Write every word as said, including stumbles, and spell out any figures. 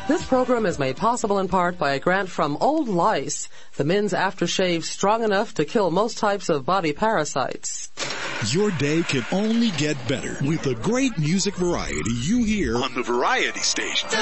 This program is made possible in part by a grant from Old Lice, the men's aftershave strong enough to kill most types of body parasites. Your day can only get better with the great music variety you hear on the Variety Station.